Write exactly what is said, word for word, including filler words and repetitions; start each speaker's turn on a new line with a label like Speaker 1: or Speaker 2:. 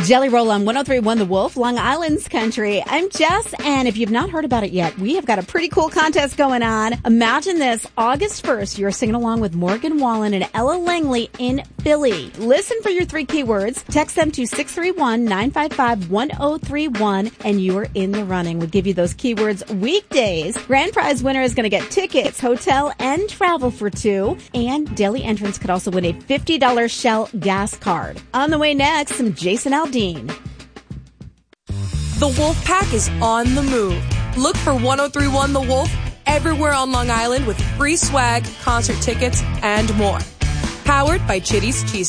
Speaker 1: Jelly Roll on one oh three point one The Wolf, Long Island's country. I'm Jess, and if you've not heard about it yet, we have got a pretty cool contest going on. Imagine this, August first, you're singing along with Morgan Wallen and Ella Langley in Philly. Listen for your three keywords, text them to six three one, nine five five, one oh three one, and you are in the running. We'll give you those keywords weekdays. Grand prize winner is going to get tickets, hotel, and travel for two, and daily entrants could also win a fifty dollars Shell gas card. On the way next, some Jason Aldean.
Speaker 2: The Wolf Pack is on the move. Look for one oh three point one The Wolf everywhere on Long Island with free swag, concert tickets, and more. Powered by Chitty's Cheese